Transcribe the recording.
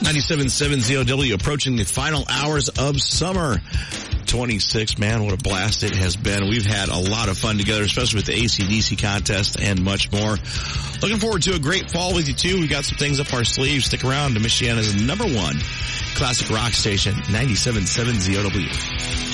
97.7 ZOW approaching the final hours of summer 26. Man, what a blast it has been. We've had a lot of fun together, especially with the AC/DC contest and much more. Looking forward to a great fall with you too. We got some things up our sleeves. Stick around to Michiana's #1 classic rock station, 97.7 ZOW.